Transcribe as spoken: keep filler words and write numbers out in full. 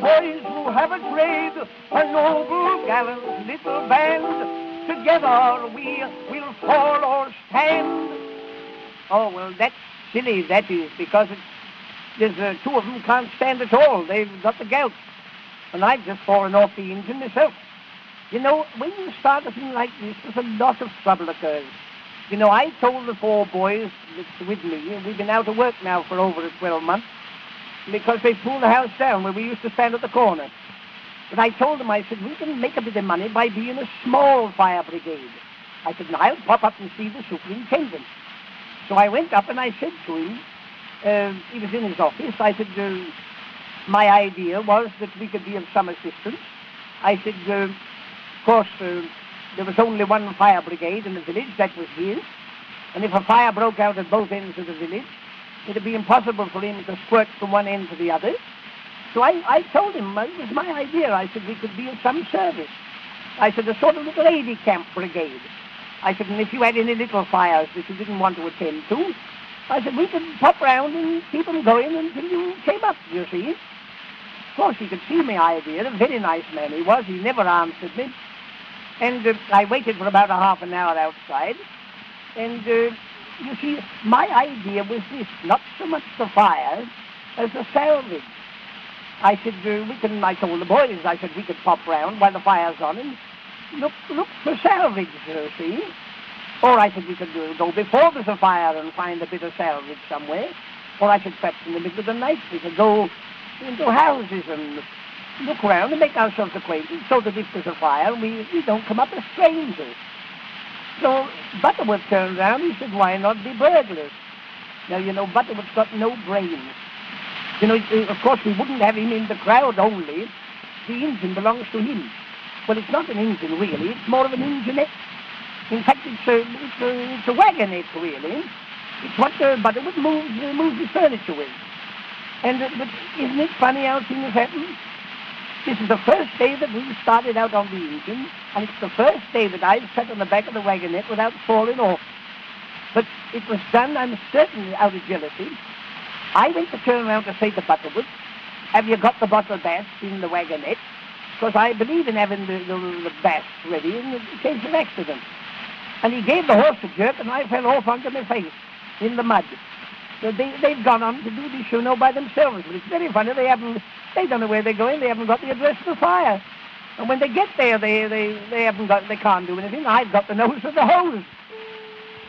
boys who have a trade, a noble, gallant little band. Together we will fall or stand. Oh, well, that's silly, that is, because it's, there's uh, two of them can't stand at all. They've got the gout. And I've just fallen off the engine myself. You know, when you start a thing like this, there's a lot of trouble occurs. You know, I told the four boys that's with me, we've been out of work now for over twelve months, because they pulled the house down where we used to stand at the corner. But I told them, I said, we can make a bit of money by being a small fire brigade. I said, and I'll pop up and see the superintendent. So I went up and I said to him, uh, he was in his office, I said, uh, my idea was that we could be of some assistance. I said, uh, of course, uh, there was only one fire brigade in the village, that was his. And if a fire broke out at both ends of the village, it'd be impossible for him to squirt from one end to the other. So I, I told him, it was my idea. I said, we could be of some service. I said, a sort of little lady camp brigade. I said, and if you had any little fires that you didn't want to attend to, I said, we could pop round and keep them going until you came up, you see. Of course, he could see my idea. A very nice man he was. He never answered me. And uh, I waited for about a half an hour outside. And, uh, you see, my idea was this, not so much the fires as the salvage. I said, uh, we can, I told the boys, I said, we could pop round while the fire's on and look, look for salvage, you see. Or I said, we could uh, go before there's a fire and find a bit of salvage somewhere. Or I said, perhaps in the middle of the night, we could go into houses and look around and make ourselves acquainted so that if there's a fire, we, we don't come up as strangers. So Butterworth turned around and he said, why not be burglars? Now, you know, Butterworth's got no brains. You know, of course, we wouldn't have him in the crowd only. The engine belongs to him. Well, it's not an engine, really. It's more of an enginette. In fact, it's a, it's a, it's a wagonette, really. It's what uh, Butterworth moves, uh, moves his furniture with. And, uh, but isn't it funny how things happen? This is the first day that we started out on the engine, and it's the first day that I've sat on the back of the wagonette without falling off. But it was done, I'm certain, out of jealousy. I went to turn around to say to Butterworth, have you got the bottle bass in the wagonette? Because I believe in having the, the, the bass ready in case of accident. And he gave the horse a jerk, and I fell off onto my face in the mud. So they, they've gone on to do this, you know, by themselves. But it's very funny, they haven't, they don't know where they're going, they haven't got the address of the fire. And when they get there, they, they, they haven't got, they can't do anything. I've got the nose of the hose.